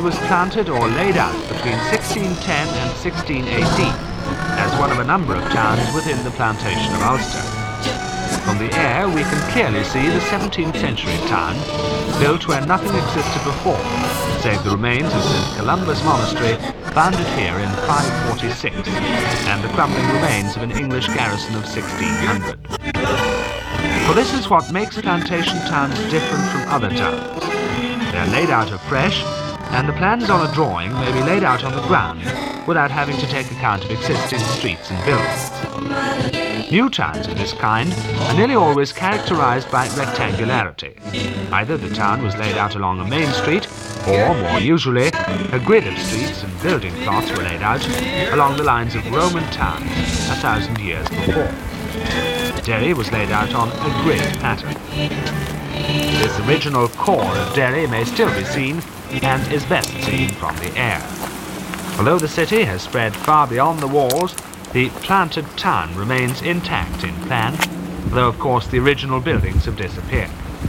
was planted or laid out between 1610 and 1618 as one of a number of towns within the plantation of Ulster. From the air we can clearly see the 17th century town, built where nothing existed before, save the remains of St. Columba's Monastery, founded here in 546, and the crumbling remains of an English garrison of 1600. For this is what makes plantation towns different from other towns. They are laid out afresh, and the plans on a drawing may be laid out on the ground without having to take account of existing streets and buildings. New towns of this kind are nearly always characterized by rectangularity. Either the town was laid out along a main street, or, more usually, a grid of streets and building plots were laid out along the lines of Roman towns 1,000 years before. Derry was laid out on a grid pattern. This original core of Derry may still be seen and is best seen from the air. Although the city has spread far beyond the walls, the planted town remains intact in plan, though of course the original buildings have disappeared.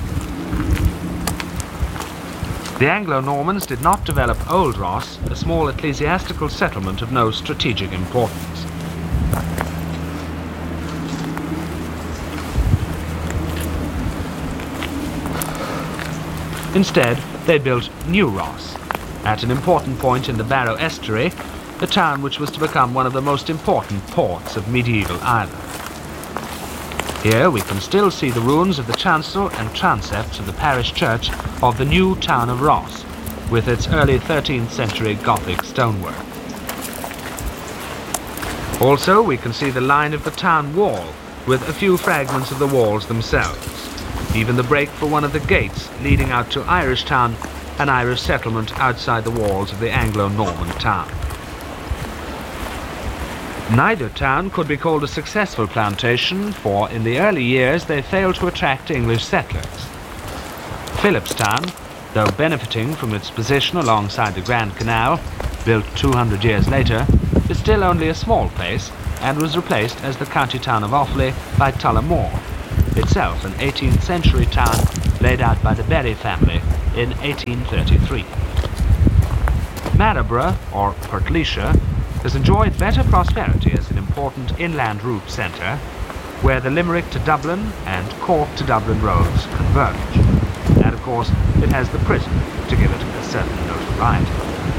The Anglo-Normans did not develop Old Ross, a small ecclesiastical settlement of no strategic importance. Instead, they built New Ross, at an important point in the Barrow Estuary, a town which was to become one of the most important ports of medieval Ireland. Here we can still see the ruins of the chancel and transepts of the parish church of the new town of Ross, with its early 13th century Gothic stonework. Also we can see the line of the town wall, with a few fragments of the walls themselves. Even the break for one of the gates leading out to Irishtown, an Irish settlement outside the walls of the Anglo-Norman town. Neither town could be called a successful plantation, for in the early years they failed to attract English settlers. Philipstown, though benefiting from its position alongside the Grand Canal, built 200 years later, is still only a small place and was replaced as the county town of Offaly by Tullamore, itself an 18th century town laid out by the Berry family in 1833. Maryborough, or Portlaoise, has enjoyed better prosperity as an important inland route centre, where the Limerick to Dublin and Cork to Dublin roads converge. And of course, it has the prison to give it a certain notoriety.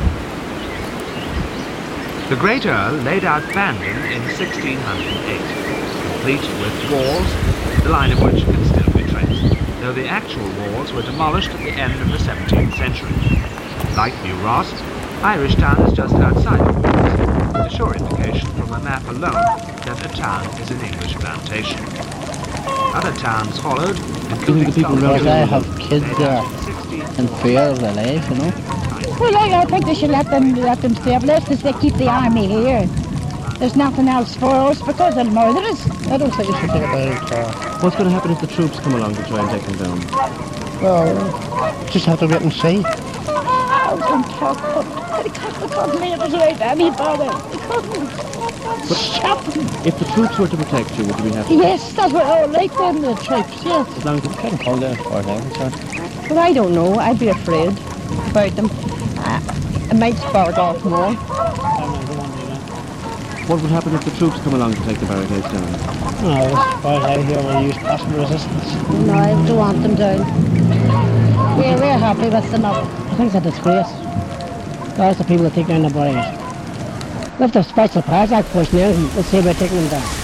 The Great Earl laid out Bandon in 1608, complete with walls, the line of which can still be traced, though the actual walls were demolished at the end of the 17th century. Like New Ross, Irishtown is just outside the walls, a sure indication from a map alone that a town is an English plantation. Other towns followed, including the people Stonehenge, I have kids there in fear of their life, you know. Well, I think they should let them stay because they keep the army here. There's nothing else for us because they'll murder us. I don't think we should take it out. What's going to happen if the troops come along to try and take them down? Well, just have to wait and see. I don't talk about it. They couldn't leave us without anybody. They couldn't. Stop them. If the troops were to protect you, would you be happy? Yes, that's what I like them, the troops, yes. As long as it's Can't hold it for them, sir. But I don't know. I'd be afraid about them. I might spark off more. What would happen if the troops come along to take the barricades down? No, as far as I hear, we'll use passive resistance. No, I don't want them down. We're happy with them up. I think it's a disgrace. That's the people that take down the barriers. We have to fight the Prize Act first now, and let's see about taking them down.